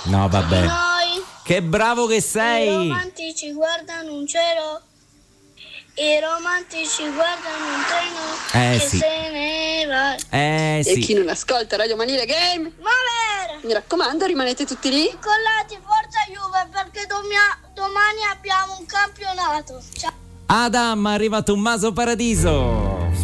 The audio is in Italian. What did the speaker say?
No, vabbè. Di noi. Che bravo che I sei! romantici guardano un cielo. I romantici guardano un treno che Sì. se ne va. E Sì. chi non ascolta Radio Manile Game, Ma vero! mi raccomando, rimanete tutti lì. Incollati, forza Juve, perché domani abbiamo un campionato. Ciao. Adam, è arrivato un Maso Paradiso.